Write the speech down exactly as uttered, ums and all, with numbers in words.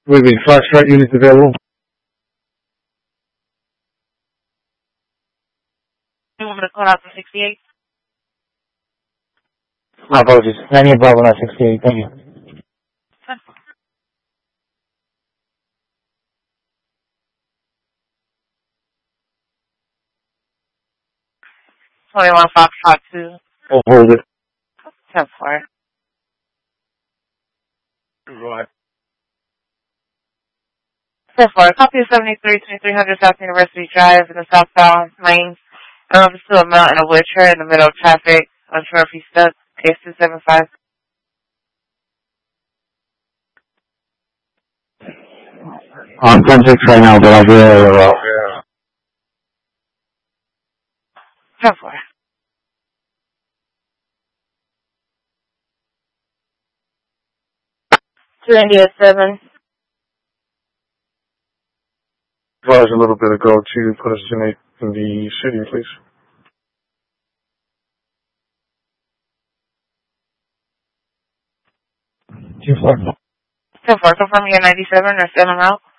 With the flashlight units available. You want me to call out to sixty-eight? My apologies. ninety-eight Bravo nine sixty-eight. Thank you. twenty-one Fox Fox two. I'll hold it. ten four. Right. ten four. Copy of seventy-three twenty-three hundred South University Drive in the southbound lanes. I don't know if it's still a male in a wheelchair in the middle of traffic. I'm sure if he's stuck. Case two seven five. On ten six right now, but I'll be there. Uh, yeah. ten four. two ninety-eight seven. Advised a little bit ago to put us in, a, in the city, please. Two four. ten four. Confirm you're ninety-seven or seven out.